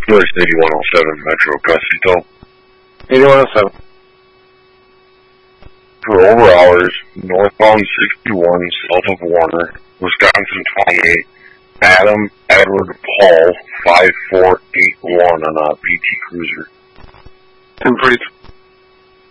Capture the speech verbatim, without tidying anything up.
North eighty-one oh seven Metro Custito. eighty-one oh seven. For over hours, northbound sixty-one, south of Warner, Wisconsin twenty-eight, Adam Edward Paul, five four eight one on a B T Cruiser. ten forty-three.